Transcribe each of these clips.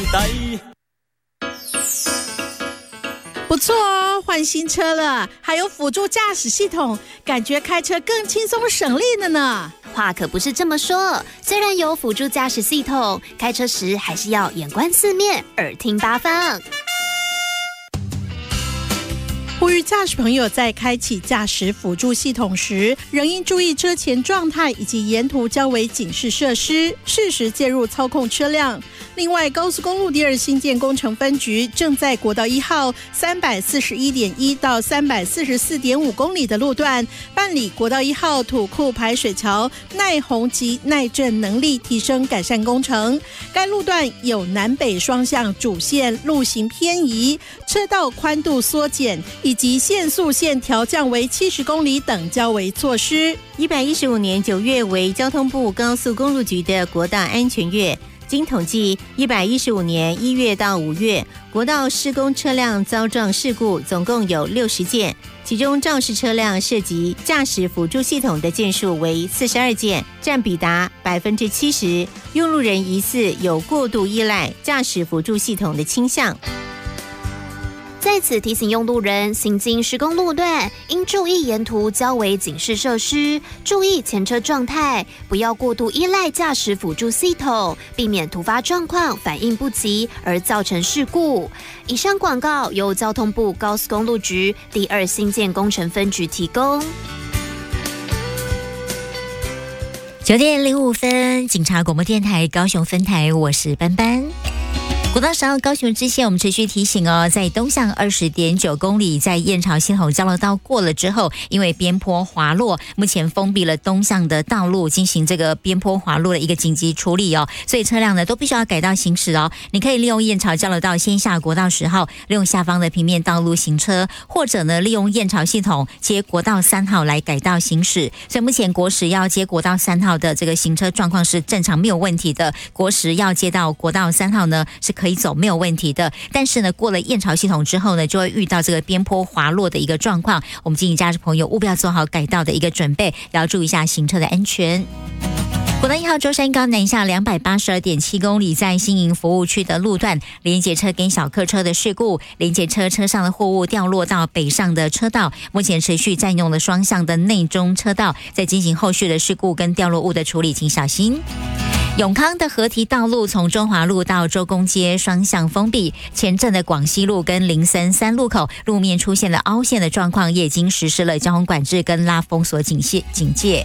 不错哦，换新车了，还有辅助驾驶系统，感觉开车更轻松省力了呢。 话可不是这么说，虽然有辅助驾驶系统，开车时还是要眼观四面，耳听八方。 呼吁驾驶朋友在开启驾驶辅助系统时，仍应注意车前状态以及沿途交维警示设施，适时介入操控车辆。另外，高速公路第2新建工程分局正在国道1号 341.1 到 344.5 公里的路段办理国道1号土库排水桥耐洪及耐震能力提升改善工程。该路段有南北双向主线路型偏移、车道宽度缩减以及限速线调降为70公里等交维措施。 115年9月为交通部高速公路局的国道安全月。经统计，115年1月到5月，国道施工车辆遭撞事故总共有60件，其中肇事车辆涉及驾驶辅助系统的件数为42件，占比达70%，用路人疑似有过度依赖驾驶辅助系统的倾向。 在此提醒用路人，行经施工路段，应注意沿途交维警示设施，注意前车状态，不要过度依赖驾驶辅助系统，避免突发状况反应不及而造成事故。以上广告由交通部高速公路局第2新建工程分局提供。 9点05分，警察广播电台高雄分台，我是班班。国道10号高雄支线，我们持续提醒哦，在东向20.9公里，在燕巢系统交流道过了之后，因为边坡滑落，目前封闭了东向的道路，进行这个边坡滑落的一个紧急处理哦，所以车辆呢都必须要改道行驶哦。你可以利用燕巢交流道先下国道10号，利用下方的平面道路行车，或者呢利用燕巢系统接国道3号来改道行驶。所以目前国10要接国道3号的这个行车状况是正常没有问题的，国10要接到国道3号呢是可以走没有问题的，但是呢过了燕巢系统之后呢，就会遇到这个边坡滑落的一个状况，我们建议驾驶朋友务必要做好改道的一个准备，也要注意一下行车的安全。国道1号舟山高南下282.7公里，在新营服务区的路段，连结车跟小客车的事故，连结车车上的货物掉落到北上的车道，目前持续占用了双向的内中车道，在进行后续的事故跟掉落物的处理，请小心。永康的合体道路从中华路到周公街双向封闭，前镇的广西路跟林森3路口路面出现了凹陷的状况，也已经实施了交通管制跟拉封锁警戒。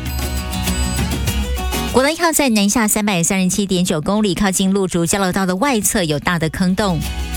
国道1号在南下337.9公里，靠近路竹交流道的外侧有大的坑洞。